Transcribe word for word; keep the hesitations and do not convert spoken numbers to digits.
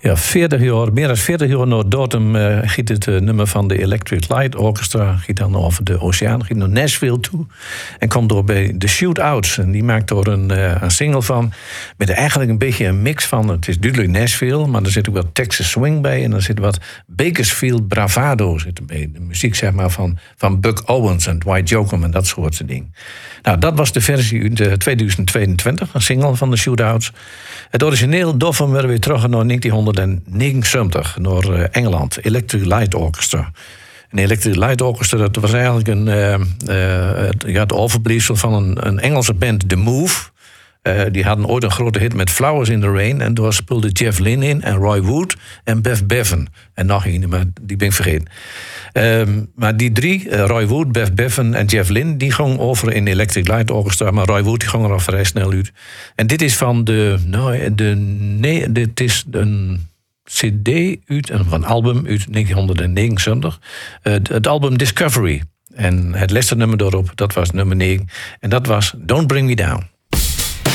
Ja, veertig jaar, meer dan veertig jaar na datum uh, giet het uh, nummer van de Electric Light Orchestra giet dan over de oceaan, giet naar Nashville toe en komt door bij de Shootouts. En die maakt er een, uh, een single van met eigenlijk een beetje een mix van, het is duidelijk Nashville, maar er zit ook wat Texas swing bij en er zit wat Bakersfield bravado zit erbij. De muziek zeg maar van, van Buck Owens en Dwight Yoakam en dat soort dingen. Nou, dat was de versie uit uh, tweeduizend tweeëntwintig, een single van de Shootouts. Het origineel daarvan werden we terug naar negentienhonderdnegenenzeventig, naar uh, Engeland, Electric Light Orchestra. Een Electric Light Orchestra, dat was eigenlijk een, uh, uh, het, ja, het overblijfsel van een, een Engelse band, The Move. Uh, die hadden ooit een grote hit met Flowers in the Rain. En daar speelde Jeff Lynne in en Roy Wood en Bev Bevan. En nog een, maar die ben ik vergeten. Um, maar die drie, uh, Roy Wood, Bev Bevan en Jeff Lynne, die gingen over in Electric Light Orchestra. Maar Roy Wood die ging er al vrij snel uit. En dit is van de, nou, de nee, dit is een cd uit, een album uit negentienhonderdnegenenzeventig. Uh, het album Discovery. En het laatste nummer daarop, dat was nummer negen. En dat was Don't Bring Me Down.